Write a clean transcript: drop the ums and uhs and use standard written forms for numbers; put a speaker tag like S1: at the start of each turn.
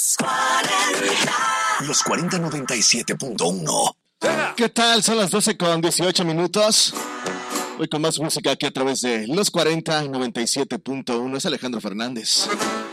S1: Los 4097.1.
S2: ¿Qué tal? Son las 12:18. Voy con más música aquí a través de los 4097.1. Es Alejandro Fernández.